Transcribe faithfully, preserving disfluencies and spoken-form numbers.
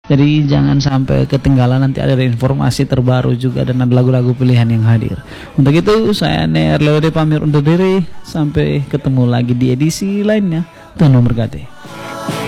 Jadi jangan sampai ketinggalan, nanti ada informasi terbaru juga dan ada lagu-lagu pilihan yang hadir. Untuk itu saya Neer Lewede pamit undur diri. Sampai ketemu lagi di edisi lainnya. Tuhan memberkati.